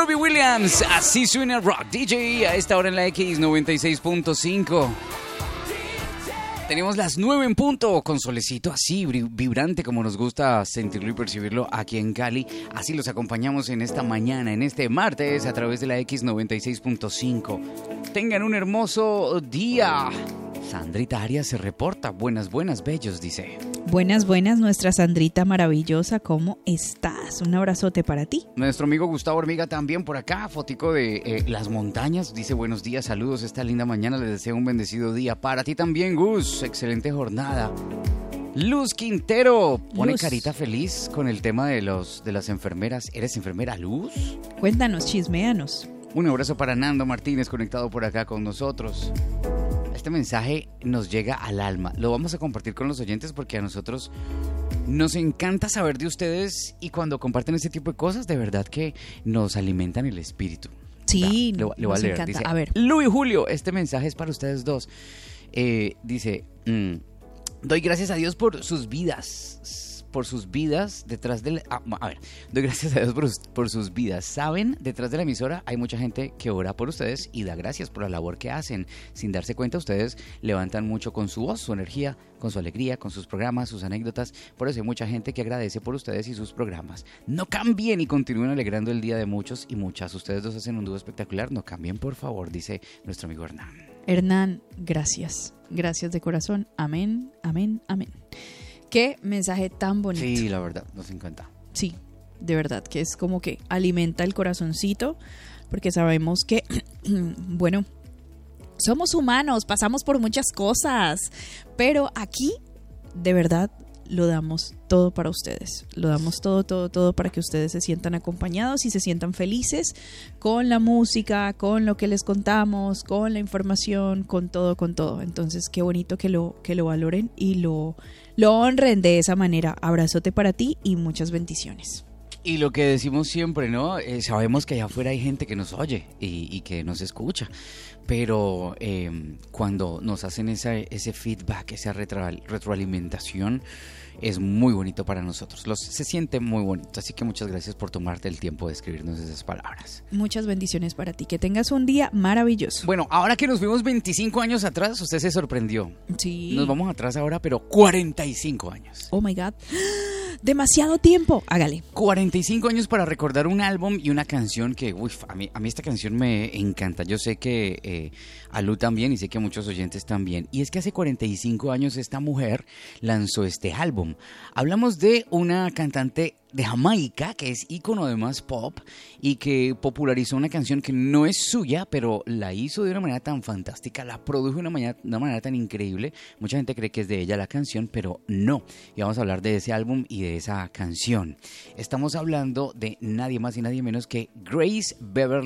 Robbie Williams, así suena Rock DJ a esta hora en la X96.5. Tenemos las 9 en punto, con solecito así vibrante como nos gusta sentirlo y percibirlo aquí en Cali. Así los acompañamos en esta mañana, en este martes, a través de la X96.5. Tengan un hermoso día. Sandrita Arias se reporta. Buenas, bellos, dice. Buenas, nuestra Sandrita maravillosa, ¿cómo estás? Un abrazote para ti. Nuestro amigo Gustavo Hormiga también por acá, fotico de las montañas, dice buenos días, saludos, esta linda mañana, les deseo un bendecido día. Para ti también, Gus, excelente jornada. Luz Quintero pone carita feliz con el tema de las enfermeras. ¿Eres enfermera, Luz? Cuéntanos, chisméanos. Un abrazo para Nando Martínez, conectado por acá con nosotros. Este mensaje nos llega al alma. Lo vamos a compartir con los oyentes porque a nosotros nos encanta saber de ustedes y cuando comparten este tipo de cosas, de verdad que nos alimentan el espíritu. Sí, le voy a leer. encanta. Dice, a ver. Luis Julio, este mensaje es para ustedes dos. Dice, doy gracias a Dios por sus vidas. Detrás de doy gracias a Dios por sus vidas. Saben, detrás de la emisora hay mucha gente que ora por ustedes y da gracias por la labor que hacen. Sin darse cuenta, ustedes levantan mucho con su voz, su energía, con su alegría, con sus programas, sus anécdotas. Por eso hay mucha gente que agradece por ustedes y sus programas. No cambien y continúen alegrando el día de muchos y muchas. Ustedes dos hacen un dúo espectacular. No cambien, por favor, dice nuestro amigo Hernán. Hernán, gracias. Gracias de corazón. Amén, amén, amén. Qué mensaje tan bonito. Sí, la verdad, nos encanta. Sí, de verdad, que es como que alimenta el corazoncito, porque sabemos que, bueno, somos humanos, pasamos por muchas cosas, pero aquí, de verdad, lo damos todo para ustedes. Lo damos todo para que ustedes se sientan acompañados y se sientan felices con la música, con lo que les contamos, con la información, con todo. Entonces, qué bonito que lo valoren y lo honren de esa manera. Abrazote para ti y muchas bendiciones. Y lo que decimos siempre, ¿no? Sabemos que allá afuera hay gente que nos oye y que nos escucha, pero cuando nos hacen ese feedback, esa retroalimentación, es muy bonito para nosotros. Se siente muy bonito, así que muchas gracias por tomarte el tiempo de escribirnos esas palabras. Muchas bendiciones para ti, que tengas un día maravilloso. Bueno, ahora que nos fuimos 25 años atrás, usted se sorprendió. Sí. Nos vamos atrás ahora, pero 45 años. Oh my God. Demasiado tiempo. Hágale. 45 años para recordar un álbum y una canción que, a mí esta canción me encanta. Yo sé que a Lu también y sé que a muchos oyentes también. Y es que hace 45 años esta mujer lanzó este álbum. Hablamos de una cantante de Jamaica que es ícono de más pop y que popularizó una canción que no es suya, pero la hizo de una manera tan fantástica, la produjo de una manera tan increíble. Mucha gente cree que es de ella la canción, pero no. Y vamos a hablar de ese álbum y de esa canción. Estamos hablando de nadie más y nadie menos que Grace Beverly